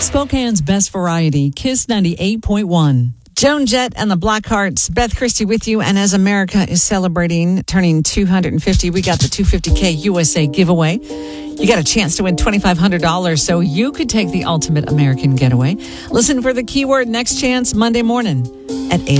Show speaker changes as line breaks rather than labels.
Spokane's best variety, Kiss 98.1. Joan Jett and the Blackhearts. Beth Christie with you. And as America is celebrating turning 250, we got the 250K USA giveaway. You got a chance to win $2,500, so you could take the ultimate American getaway. Listen for the keyword Next Chance Monday morning at 8.